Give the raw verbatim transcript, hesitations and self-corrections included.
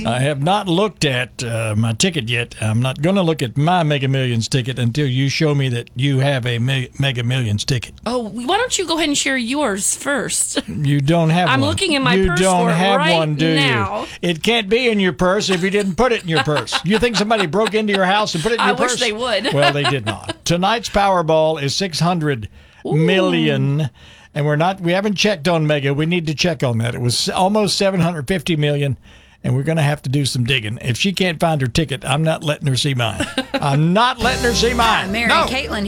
Yay. I have not looked at uh, my ticket yet. I'm not going to look at my Mega Millions ticket until you show me that you have a Me- Mega Millions ticket. Oh, why don't you go ahead and share yours first? You don't have I'm one. looking in my you purse You don't for it have right one, do now. you? It can't be in your purse if you didn't put it in your purse. You think somebody broke into your house and put it in I your wish purse? they would. Well, they did not. Tonight's Powerball is six hundred Ooh. million. And we're not, we haven't checked on Mega. We need to check on that. It was almost seven hundred fifty million, and we're going to have to do some digging. If she can't find her ticket, I'm not letting her see mine. I'm not letting her see mine. Mary no. Caitlin